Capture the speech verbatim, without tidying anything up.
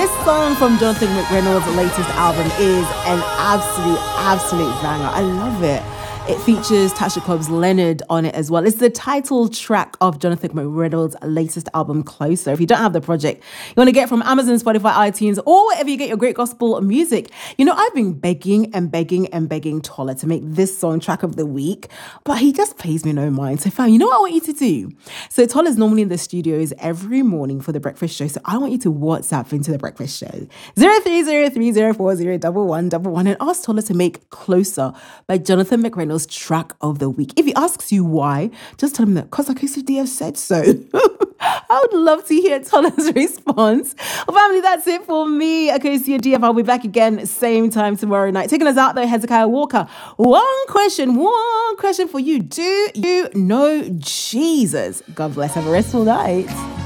This song from Jonathan McReynolds' latest album is an absolute, absolute banger. I love it. It features Tasha Cobbs Leonard on it as well. It's the title track of Jonathan McReynolds' latest album, Closer. If you don't have the project, you want to get it from Amazon, Spotify, iTunes, or wherever you get your great gospel music. You know, I've been begging and begging and begging Tola to make this song track of the week, but he just pays me no mind. So fam, you know what I want you to do? So Tola's normally in the studios every morning for the breakfast show. So I want you to WhatsApp into the breakfast show. zero three zero three zero four zero one one one one and ask Tola to make Closer by Jonathan McReynolds track of the week. If he asks you why, just tell him that because Akosu D have said so. I would love to hear Tola's response. Well, family, that's it for me. Akosu D F, I'll be back again same time tomorrow night. Taking us out though, Hezekiah Walker. One question, one question for you. Do you know Jesus? God bless. Have a restful night.